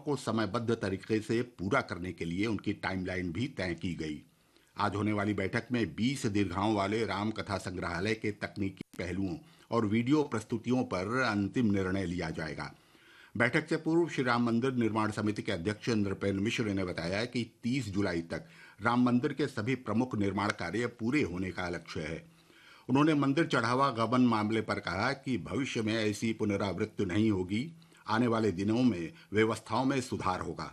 को समयबद्ध तरीके से पूरा करने के लिए उनकी टाइमलाइन भी तय की गई। आज होने वाली बैठक में 20 दीर्घाओं वाले राम कथा संग्रहालय के तकनीकी पहलुओं और वीडियो प्रस्तुतियों पर अंतिम निर्णय लिया जाएगा। बैठक से पूर्व श्री राम मंदिर निर्माण समिति के अध्यक्ष नृपेंद्र मिश्र ने बताया कि 30 जुलाई तक राम मंदिर के सभी प्रमुख निर्माण कार्य पूरे होने का लक्ष्य है। उन्होंने मंदिर चढ़ावा गबन मामले पर कहा कि भविष्य में ऐसी पुनरावृत्ति नहीं होगी। आने वाले दिनों में व्यवस्थाओं में सुधार होगा।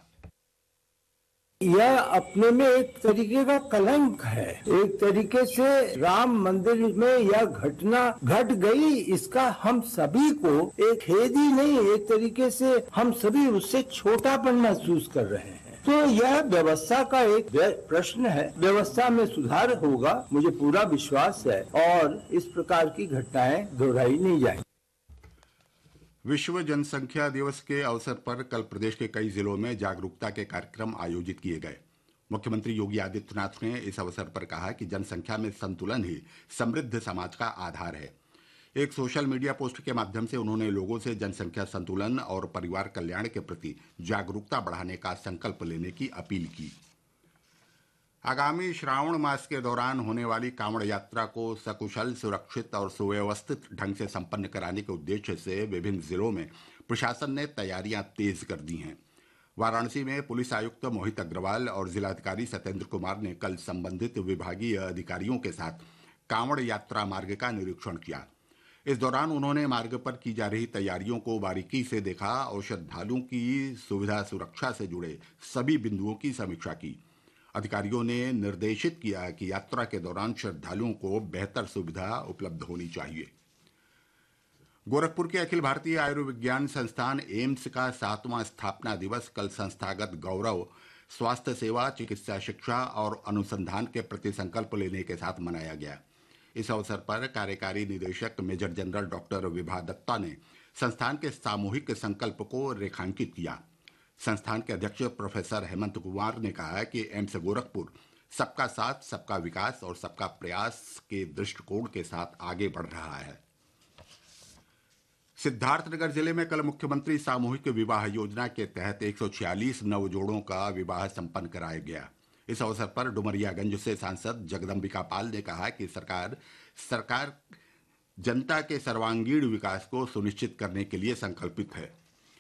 यह अपने में एक तरीके का कलंक है। एक तरीके से राम मंदिर में यह घटना घट गई, इसका हम सभी को एक खेद ही नहीं, एक तरीके से हम सभी उससे छोटापन महसूस कर रहे हैं। तो यह व्यवस्था का एक प्रश्न है। व्यवस्था में सुधार होगा, मुझे पूरा विश्वास है, और इस प्रकार की घटनाएं दोहराई नहीं जाएंगी। विश्व जनसंख्या दिवस के अवसर पर कल प्रदेश के कई जिलों में जागरूकता के कार्यक्रम आयोजित किए गए। मुख्यमंत्री योगी आदित्यनाथ ने इस अवसर पर कहा कि जनसंख्या में संतुलन ही समृद्ध समाज का आधार है। एक सोशल मीडिया पोस्ट के माध्यम से उन्होंने लोगों से जनसंख्या संतुलन और परिवार कल्याण के प्रति जागरूकता बढ़ाने का संकल्प लेने की अपील की। आगामी श्रावण मास के दौरान होने वाली कांवड़ यात्रा को सकुशल, सुरक्षित और सुव्यवस्थित ढंग से संपन्न कराने के उद्देश्य से विभिन्न जिलों में प्रशासन ने तैयारियां तेज कर दी हैं। वाराणसी में पुलिस आयुक्त मोहित अग्रवाल और जिलाधिकारी सत्येंद्र कुमार ने कल संबंधित विभागीय अधिकारियों के साथ कांवड़ यात्रा मार्ग का निरीक्षण किया। इस दौरान उन्होंने मार्ग पर की जा रही तैयारियों को बारीकी से देखा और श्रद्धालुओं की सुविधा सुरक्षा से जुड़े सभी बिंदुओं की समीक्षा की। अधिकारियों ने निर्देशित किया कि यात्रा के दौरान श्रद्धालुओं को बेहतर सुविधा उपलब्ध होनी चाहिए। गोरखपुर के अखिल भारतीय आयुर्विज्ञान संस्थान एम्स का 7वां स्थापना दिवस कल संस्थागत गौरव, स्वास्थ्य सेवा, चिकित्सा शिक्षा और अनुसंधान के प्रति संकल्प लेने के साथ मनाया गया। इस अवसर पर कार्यकारी निदेशक major general doctor Vibha Datta ने संस्थान के सामूहिक संकल्प को रेखांकित किया। संस्थान के अध्यक्ष प्रोफेसर हेमंत कुमार ने कहा कि एम्स गोरखपुर सबका साथ, सबका विकास और सबका प्रयास के दृष्टिकोण के साथ आगे बढ़ रहा है। सिद्धार्थनगर जिले में कल मुख्यमंत्री सामूहिक विवाह योजना के तहत 146 नवजोड़ों का विवाह संपन्न कराया गया। इस अवसर पर डुमरियागंज से सांसद जगदम्बिका पाल ने कहा कि सरकार जनता के सर्वांगीण विकास को सुनिश्चित करने के लिए संकल्पित है।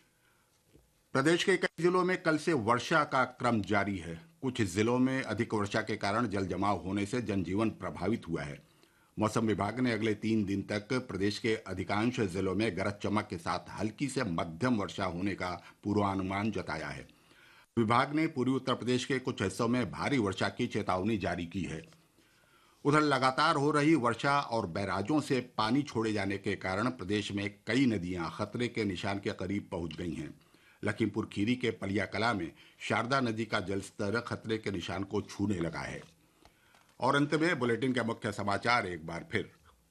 प्रदेश के कई जिलों में कल से वर्षा का क्रम जारी है। कुछ जिलों में अधिक वर्षा के कारण जल जमाव होने से जनजीवन प्रभावित हुआ है। मौसम विभाग ने अगले 3 दिन तक प्रदेश के अधिकांश जिलों में गरज चमक के साथ हल्की से मध्यम वर्षा होने का पूर्वानुमान जताया है। विभाग ने पूर्वी उत्तर प्रदेश के कुछ हिस्सों में भारी वर्षा की चेतावनी जारी की है। उधर लगातार हो रही वर्षा और बैराजों से पानी छोड़े जाने के कारण प्रदेश में कई नदियां खतरे के निशान के करीब पहुंच गई हैं। लखीमपुर खीरी के पलिया कला में शारदा नदी का जलस्तर खतरे के निशान को छूने लगा है। और अंत में बुलेटिन के मुख्य समाचार एक बार फिर।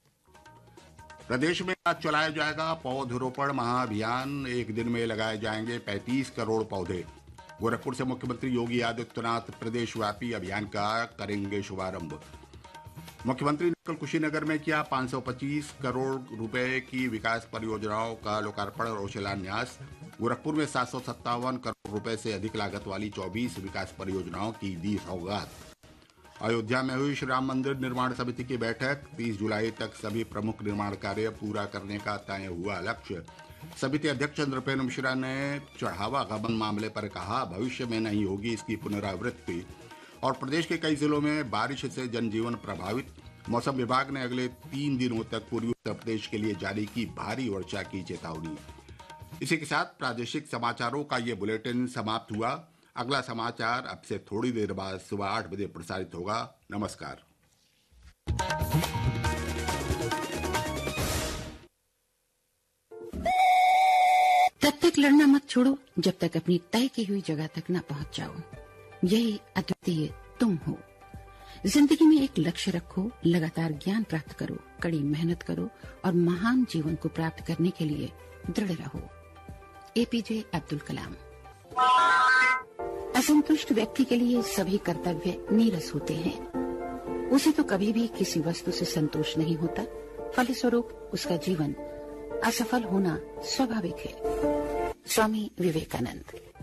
प्रदेश में आज चलाया जाएगा पौधरोपण महाअभियान। एक दिन में लगाए जाएंगे 35 करोड़ पौधे। गोरखपुर से मुख्यमंत्री योगी आदित्यनाथ प्रदेशव्यापी अभियान का करेंगे शुभारंभ। मुख्यमंत्री ने कल कुशीनगर में किया 525 करोड़ रुपए की विकास परियोजनाओं का लोकार्पण और शिलान्यास। गोरखपुर में 757 करोड़ रुपए से अधिक लागत वाली 24 विकास परियोजनाओं की दी सौगात। अयोध्या में हुई श्री राम मंदिर निर्माण समिति की बैठक। 30 जुलाई तक सभी प्रमुख निर्माण कार्य पूरा करने का तय हुआ लक्ष्य। समिति अध्यक्ष नृपेंद्र मिश्रा ने चढ़ावा गबन मामले पर कहा, भविष्य में नहीं होगी इसकी पुनरावृत्ति। और प्रदेश के कई जिलों में बारिश से जनजीवन प्रभावित। मौसम विभाग ने अगले 3 दिनों तक पूर्वी उत्तर प्रदेश के लिए जारी की भारी वर्षा की चेतावनी। इसी के साथ प्रादेशिक समाचारों का ये बुलेटिन समाप्त हुआ। अगला समाचार अब से थोड़ी देर बाद सुबह 8 बजे प्रसारित होगा। नमस्कार। तब तक लड़ना मत छोड़ो जब तक अपनी तय की हुई जगह तक न पहुंच जाओ। यही अद्वितीय तुम हो। जिंदगी में एक लक्ष्य रखो, लगातार ज्ञान प्राप्त करो, कड़ी मेहनत करो और महान जीवन को प्राप्त करने के लिए दृढ़ रहो। एपीजे अब्दुल कलाम। असंतुष्ट व्यक्ति के लिए सभी कर्तव्य नीरस होते हैं। उसे तो कभी भी किसी वस्तु से संतोष नहीं होता। फलस्वरूप उसका जीवन असफल होना स्वाभाविक है। स्वामी विवेकानंद।